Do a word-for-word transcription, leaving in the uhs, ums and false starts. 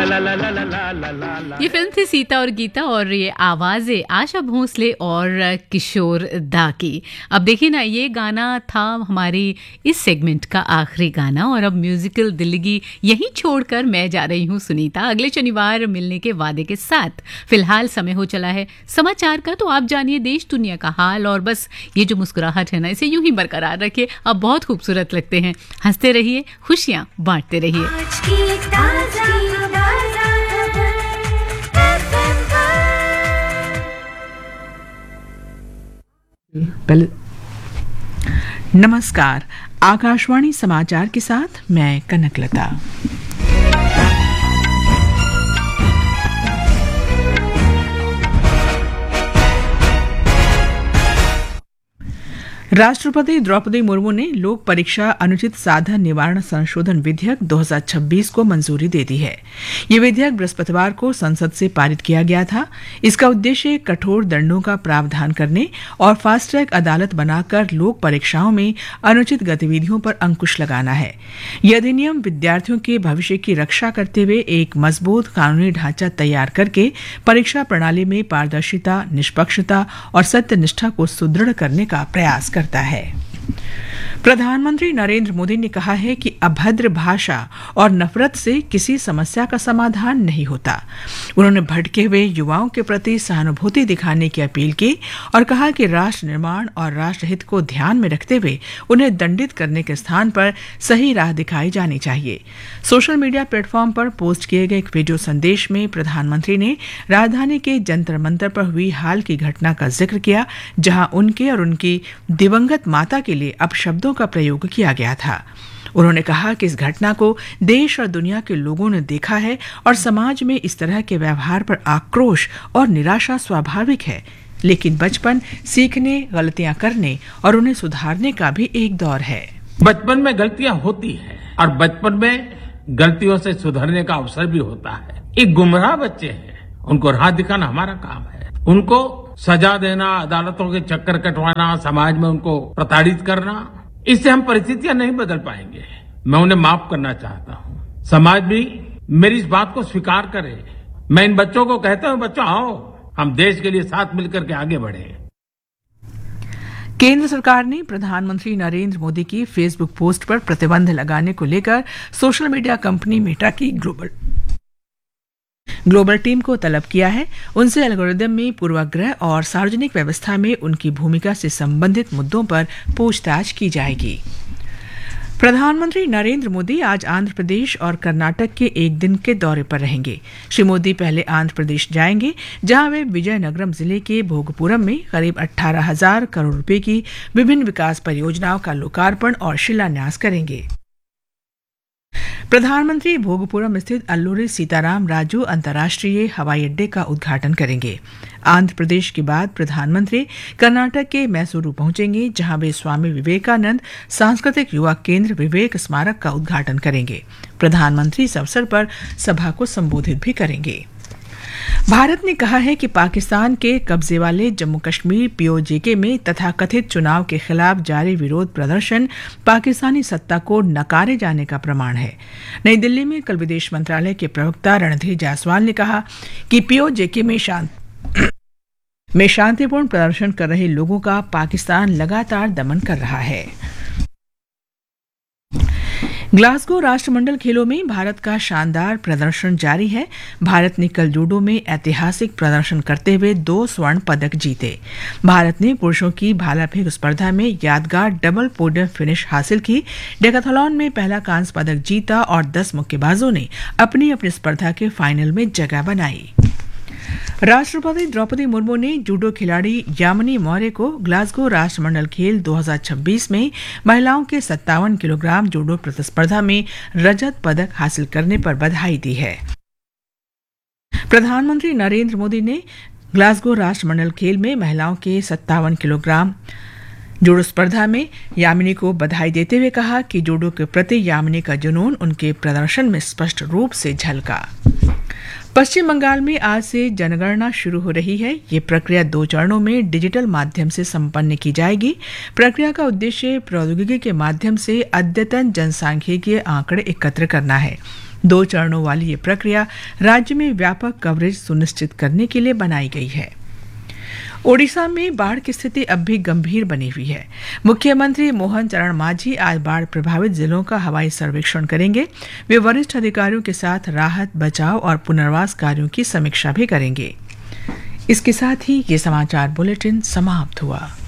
ये फिल्म थी सीता और गीता और ये आवाजें आशा भोसले और किशोर दा की। अब देखिए ना, ये गाना था हमारी इस सेगमेंट का आखिरी गाना और अब म्यूजिकल दिल्ली यहीं छोड़कर मैं जा रही हूँ सुनीता, अगले शनिवार मिलने के वादे के साथ। फिलहाल समय हो चला है समाचार का, तो आप जानिए देश दुनिया का हाल और बस ये जो मुस्कुराहट है ना, इसे यूं ही बरकरार रखिए। आप बहुत खूबसूरत लगते हैं, हंसते रहिए, खुशियां बांटते रहिए। पहले नमस्कार, आकाशवाणी समाचार के साथ मैं कनकलता। राष्ट्रपति द्रौपदी मुर्मू ने लोक परीक्षा अनुचित साधन निवारण संशोधन विधेयक दो हज़ार छब्बीस को मंजूरी दे दी है। ये विधेयक बृहस्पतिवार को संसद से पारित किया गया था। इसका उद्देश्य कठोर दंडों का प्रावधान करने और फास्ट ट्रैक अदालत बनाकर लोक परीक्षाओं में अनुचित गतिविधियों पर अंकुश लगाना है। यह अधिनियम विद्यार्थियों के भविष्य की रक्षा करते हुए एक मजबूत कानूनी ढांचा तैयार करके परीक्षा प्रणाली में पारदर्शिता, निष्पक्षता और सत्यनिष्ठा को सुदृढ़ करने का प्रयास करता है। प्रधानमंत्री नरेंद्र मोदी ने कहा है कि अभद्र भाषा और नफरत से किसी समस्या का समाधान नहीं होता। उन्होंने भटके हुए युवाओं के प्रति सहानुभूति दिखाने की अपील की और कहा कि राष्ट्र निर्माण और राष्ट्रहित को ध्यान में रखते हुए उन्हें दंडित करने के स्थान पर सही राह दिखाई जानी चाहिए। सोशल मीडिया प्लेटफॉर्म पर पोस्ट किए गए एक वीडियो संदेश में प्रधानमंत्री ने राजधानी के जंतर मंतर पर हुई हाल की घटना का जिक्र किया, जहां उनके और उनकी दिवंगत माता के लिए अपशब्दों का प्रयोग किया गया था। उन्होंने कहा कि इस घटना को देश और दुनिया के लोगों ने देखा है और समाज में इस तरह के व्यवहार पर आक्रोश और निराशा स्वाभाविक है, लेकिन बचपन सीखने, गलतियां करने और उन्हें सुधारने का भी एक दौर है। बचपन में गलतियां होती हैं और बचपन में गलतियों से सुधरने का अवसर भी होता है। एक गुमराह बच्चे हैं, उनको राह दिखाना हमारा काम है। उनको सजा देना, अदालतों के चक्कर कटवाना, समाज में उनको प्रताड़ित करना, इससे हम परिस्थितियां नहीं बदल पाएंगे। मैं उन्हें माफ करना चाहता हूं। समाज भी मेरी इस बात को स्वीकार करे। मैं इन बच्चों को कहता हूं, बच्चों आओ, हम देश के लिए साथ मिलकर के आगे बढ़े। केंद्र सरकार ने प्रधानमंत्री नरेंद्र मोदी की फेसबुक पोस्ट पर प्रतिबंध लगाने को लेकर सोशल मीडिया कंपनी मेटा की ग्लोबल ग्लोबल टीम को तलब किया है। उनसे एल्गोरिदम में पूर्वाग्रह और सार्वजनिक व्यवस्था में उनकी भूमिका से संबंधित मुद्दों पर पूछताछ की जाएगी। प्रधानमंत्री नरेंद्र मोदी आज आंध्र प्रदेश और कर्नाटक के एक दिन के दौरे पर रहेंगे। श्री मोदी पहले आंध्र प्रदेश जाएंगे, जहां वे विजयनगरम जिले के भोगपुरम में करीब अठारह हजार करोड़ रुपए की विभिन्न विकास परियोजनाओं का लोकार्पण और शिलान्यास करेंगे। प्रधानमंत्री भोगपुरम स्थित अल्लूरी सीताराम राजू अंतर्राष्ट्रीय हवाई अड्डे का उद्घाटन करेंगे। आंध्र प्रदेश के बाद प्रधानमंत्री कर्नाटक के मैसूरू पहुंचेंगे, जहां वे स्वामी विवेकानंद सांस्कृतिक युवा केंद्र विवेक स्मारक का उद्घाटन करेंगे। प्रधानमंत्री इस अवसर पर सभा को संबोधित भी करेंगे। भारत ने कहा है कि पाकिस्तान के कब्जे वाले जम्मू कश्मीर पीओजेके में तथाकथित चुनाव के खिलाफ जारी विरोध प्रदर्शन पाकिस्तानी सत्ता को नकारे जाने का प्रमाण है। नई दिल्ली में कल विदेश मंत्रालय के प्रवक्ता रणधीर जायसवाल ने कहा कि पीओजेके में शांत में शांतिपूर्ण प्रदर्शन कर रहे लोगों का पाकिस्तान लगातार दमन कर रहा है। ग्लासगो राष्ट्रमंडल खेलों में भारत का शानदार प्रदर्शन जारी है। भारत ने कल जूडो में ऐतिहासिक प्रदर्शन करते हुए दो स्वर्ण पदक जीते। भारत ने पुरुषों की भाला फेंक स्पर्धा में यादगार डबल पोडियम फिनिश हासिल की। डेकाथलॉन में पहला कांस्य पदक जीता और दस मुक्केबाजों ने अपनी अपनी स्पर्धा के फाइनल में जगह बनाई। राष्ट्रपति द्रौपदी मुर्मू ने जूडो खिलाड़ी यामिनी मौर्य को ग्लासगो राष्ट्रमंडल खेल दो हज़ार छब्बीस में महिलाओं के सत्तावन किलोग्राम जूडो प्रतिस्पर्धा में रजत पदक हासिल करने पर बधाई दी है। प्रधानमंत्री नरेंद्र मोदी ने ग्लासगो राष्ट्रमंडल खेल में महिलाओं के सत्तावन किलोग्राम जूडो स्पर्धा में यामिनी को बधाई देते हुए कहा कि जूडो के प्रति यामिनी का जुनून उनके प्रदर्शन में स्पष्ट रूप से झलका। पश्चिम बंगाल में आज से जनगणना शुरू हो रही है। ये प्रक्रिया दो चरणों में डिजिटल माध्यम से संपन्न की जाएगी। प्रक्रिया का उद्देश्य प्रौद्योगिकी के माध्यम से अद्यतन जनसांख्यिकीय आंकड़े एकत्र करना है। दो चरणों वाली ये प्रक्रिया राज्य में व्यापक कवरेज सुनिश्चित करने के लिए बनाई गई है। ओडिशा में बाढ़ की स्थिति अब भी गंभीर बनी हुई है। मुख्यमंत्री मोहन चरण मांझी आज बाढ़ प्रभावित जिलों का हवाई सर्वेक्षण करेंगे। वे वरिष्ठ अधिकारियों के साथ राहत, बचाव और पुनर्वास कार्यों की समीक्षा भी करेंगे। इसके साथ ही ये समाचार बुलेटिन समाप्त हुआ।